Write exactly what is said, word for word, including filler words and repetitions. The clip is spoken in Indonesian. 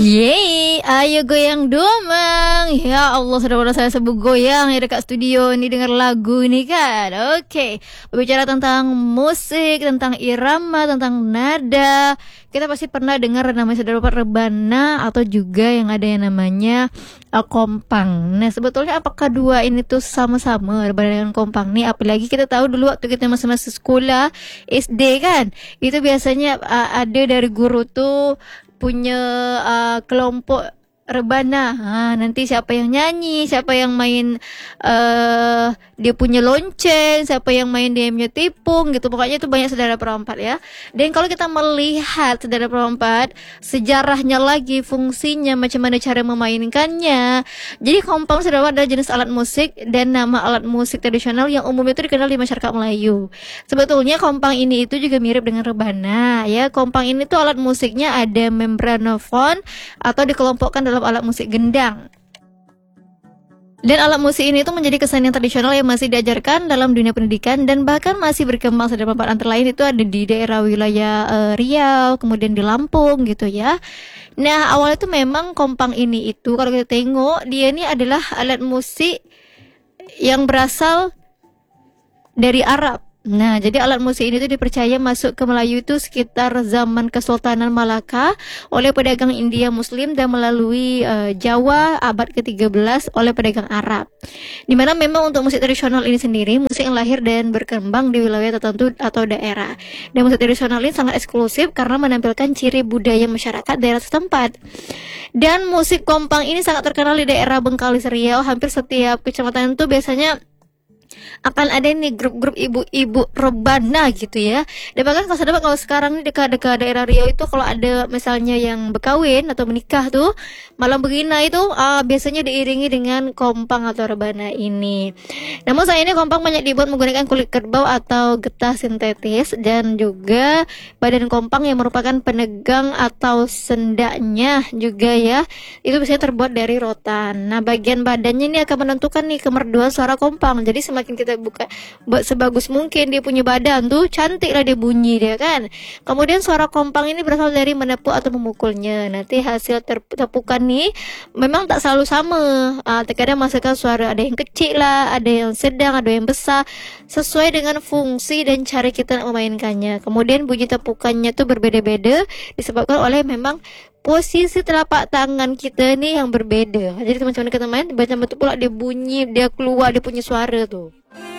Yeay, ayo goyang domang. Ya Allah, saudara saya sebut goyang ya dekat studio ini dengar lagu ini kan. Oke, berbicara tentang musik, tentang irama, tentang nada. Kita pasti pernah dengar namanya saudara rebana atau juga yang ada yang namanya uh, kompang. Nah, sebetulnya apakah dua ini tuh sama-sama rebana dengan kompang nih? Apalagi kita tahu dulu waktu kita masa-masa sekolah S D kan, itu biasanya uh, ada dari guru tuh punya uh, kelompok rebana. Ha, nanti siapa yang nyanyi, siapa yang main uh, dia punya lonceng, siapa yang main dia punya tipung gitu. Pokoknya itu banyak saudara perempat ya. Dan kalau kita melihat saudara perempat, sejarahnya lagi, fungsinya, macam mana cara memainkannya. Jadi kompang saudara adalah jenis alat musik dan nama alat musik tradisional yang umumnya itu dikenal di masyarakat Melayu. Sebetulnya kompang ini itu juga mirip dengan rebana ya. Kompang ini tuh alat musiknya ada membranofon atau dikelompokkan dalam alat musik gendang. Dan alat musik ini itu menjadi kesenian tradisional yang masih diajarkan dalam dunia pendidikan dan bahkan masih berkembang saudara perempat, antara lain itu ada di daerah wilayah uh, Riau, kemudian di Lampung gitu ya. Nah, awalnya itu memang kompang ini itu kalau kita tengok dia ini adalah alat musik yang berasal dari Arab. Nah, jadi alat musik ini tuh dipercaya masuk ke Melayu itu sekitar zaman Kesultanan Malaka oleh pedagang India Muslim dan melalui uh, Jawa abad ke tiga belas oleh pedagang Arab. Dimana memang untuk musik tradisional ini sendiri, musik yang lahir dan berkembang di wilayah tertentu atau daerah. Dan musik tradisional ini sangat eksklusif karena menampilkan ciri budaya masyarakat daerah setempat. Dan musik kompang ini sangat terkenal di daerah Bengkalis Riau. Hampir setiap kecamatan itu biasanya akan ada nih grup-grup ibu-ibu rebana gitu ya. Dan bahkan kalau saudara kalau sekarang nih dekat-dekat daerah Riau itu kalau ada misalnya yang berkawin atau menikah tuh malam begina itu uh, biasanya diiringi dengan kompang atau rebana ini. Namun sayangnya kompang banyak dibuat menggunakan kulit kerbau atau getah sintetis dan juga badan kompang yang merupakan penegang atau sendaknya juga ya. Itu biasanya terbuat dari rotan. Nah, bagian badannya ini akan menentukan nih kemerduan suara kompang. Jadi semakin kita buka buat sebagus mungkin dia punya badan tuh cantik lah dia bunyi dia kan. Kemudian suara kompang ini berasal dari menepuk atau memukulnya. Nanti hasil tepukan nih memang tak selalu sama. Uh, terkadang menghasilkan suara ada yang kecil lah, ada yang sedang, ada yang besar, sesuai dengan fungsi dan cara kita nak memainkannya. Kemudian bunyi tepukannya tuh berbeda-beda disebabkan oleh memang posisi telapak tangan kita nih yang berbeda. Jadi macam mana kita main, macam betul pula dia bunyi, dia keluar, dia punya suara tuh.